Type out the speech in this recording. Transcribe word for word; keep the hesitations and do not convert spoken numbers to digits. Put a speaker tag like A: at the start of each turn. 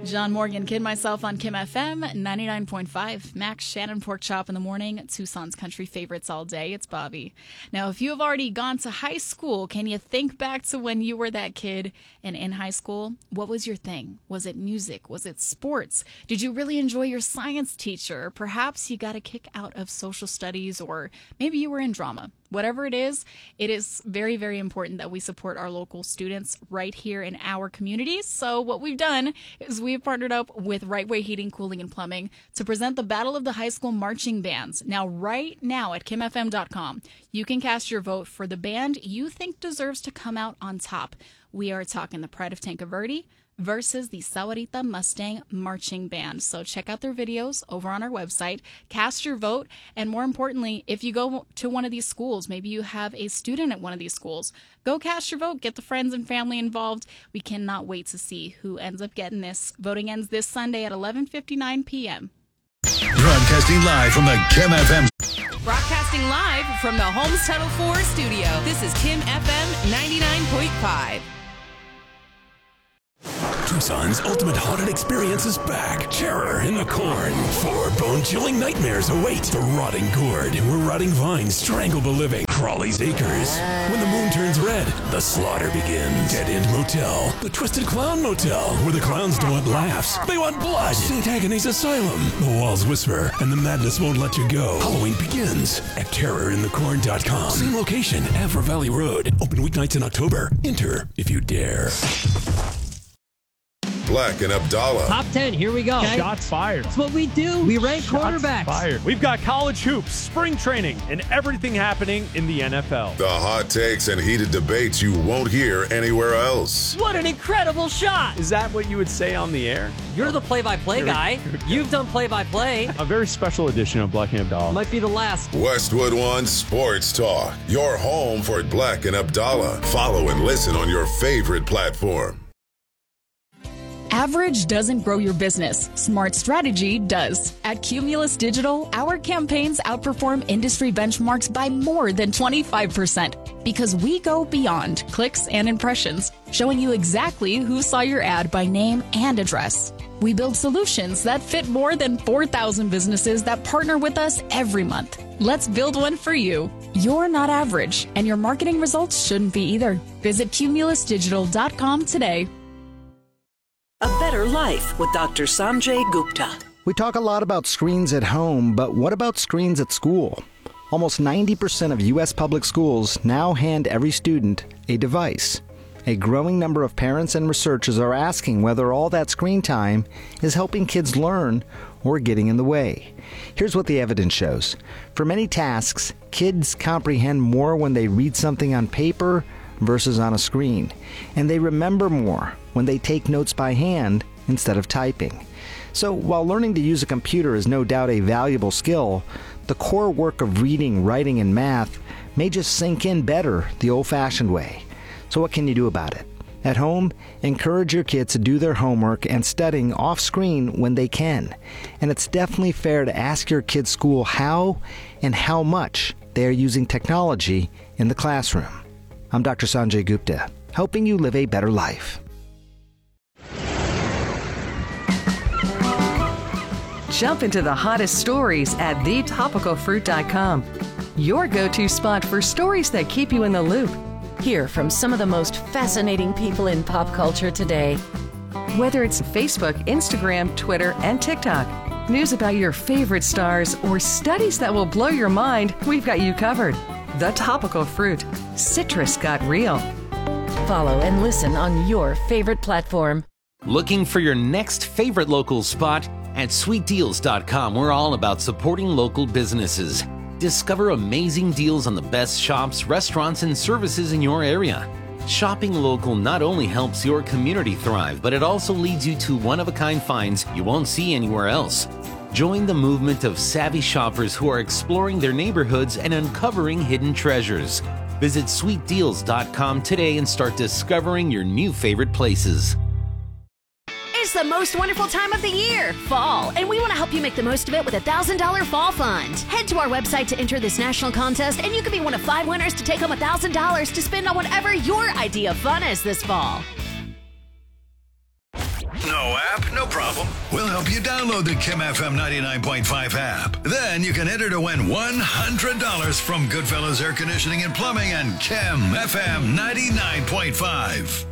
A: John Morgan, Kid Myself on Kim F M ninety-nine point five. Max Shannon Pork Chop in the morning. Tucson's country favorites all day. It's Bobby. Now, if you have already gone to high school, can you think back to when you were that kid and in high school? What was your thing? Was it music? Was it sports? Did you really enjoy your science teacher? Perhaps you got a kick out of social studies, or maybe you were in drama. Whatever it is, it is very, very important that we support our local students right here in our communities. So what we've done is we've partnered up with Right Way Heating, Cooling, and Plumbing to present the Battle of the High School Marching Bands. Now, right now at kim f m dot com, you can cast your vote for the band you think deserves to come out on top. We are talking the Pride of Tanque Verde versus the Sahuarita Mustang Marching Band. So check out their videos over on our website, cast your vote, and more importantly, if you go to one of these schools, maybe you have a student at one of these schools, go cast your vote, get the friends and family involved. We cannot wait to see who ends up getting this. Voting ends this Sunday at eleven fifty-nine p.m.
B: Broadcasting live from the Kim F M.
C: Broadcasting live from the Holmes Tuttle four studio. This is Kim F M ninety-nine point five.
D: Tucson's ultimate haunted experience is back. Terror in the Corn. Four bone-chilling nightmares await. The Rotting Gourd, where rotting vines strangle the living. Crawley's Acres. When the moon turns red, the slaughter begins. Dead End Motel. The Twisted Clown Motel, where the clowns don't want laughs. They want blood. Saint Agnes Asylum. The walls whisper, and the madness won't let you go. Halloween begins at terror in the corn dot com. Same location, Avra Valley Road. Open weeknights in October. Enter if you dare.
E: Black and Abdallah.
F: Top ten, here we go.
G: Okay. Shots fired.
F: That's what we do. We rank
G: Shots
F: quarterbacks.
G: Fired. We've got college hoops, spring training, and everything happening in the N F L.
E: The hot takes and heated debates you won't hear anywhere else.
F: What an incredible shot.
G: Is that what you would say on the air?
F: You're the play-by-play guy. You've done play-by-play.
G: A very special edition of Black and Abdallah.
F: Might be the last.
E: Westwood One Sports Talk. Your home for Black and Abdallah. Follow and listen on your favorite platform.
A: Average doesn't grow your business. Smart strategy does. At Cumulus Digital, our campaigns outperform industry benchmarks by more than twenty-five percent because we go beyond clicks and impressions, showing you exactly who saw your ad by name and address. We build solutions that fit more than four thousand businesses that partner with us every month. Let's build one for you. You're not average, and your marketing results shouldn't be either. Visit cumulus digital dot com today.
H: A Better Life with Doctor Sanjay Gupta.
I: We talk a lot about screens at home, but what about screens at school? Almost ninety percent of U S public schools now hand every student a device. A growing number of parents and researchers are asking whether all that screen time is helping kids learn or getting in the way. Here's what the evidence shows. For many tasks, kids comprehend more when they read something on paper versus on a screen, and they remember more when they take notes by hand instead of typing. So while learning to use a computer is no doubt a valuable skill, the core work of reading, writing, and math may just sink in better the old-fashioned way. So what can you do about it? At home, encourage your kids to do their homework and studying off-screen when they can. And it's definitely fair to ask your kids' school how and how much they are using technology in the classroom. I'm Doctor Sanjay Gupta, helping you live a better life.
J: Jump into the hottest stories at the topical fruit dot com. Your go-to spot for stories that keep you in the loop.
K: Hear from some of the most fascinating people in pop culture today.
J: Whether it's Facebook, Instagram, Twitter, and TikTok, news about your favorite stars, or studies that will blow your mind, we've got you covered. The Topical Fruit. Citrus got real.
K: Follow and listen on your favorite platform.
L: Looking for your next favorite local spot? At sweet deals dot com, we're all about supporting local businesses. Discover amazing deals on the best shops, restaurants, and services in your area. Shopping local not only helps your community thrive, but it also leads you to one-of-a-kind finds you won't see anywhere else. Join the movement of savvy shoppers who are exploring their neighborhoods and uncovering hidden treasures. Visit sweet deals dot com today and start discovering your new favorite places.
M: It's the most wonderful time of the year, fall, and we want to help you make the most of it with a one thousand dollars Fall Fund. Head to our website to enter this national contest, and you could be one of five winners to take home one thousand dollars to spend on whatever your idea of fun is this fall.
B: No app? No problem. We'll help you download the Kim F M ninety-nine point five app. Then you can enter to win one hundred dollars from Goodfellas Air Conditioning and Plumbing and Kim F M ninety-nine point five.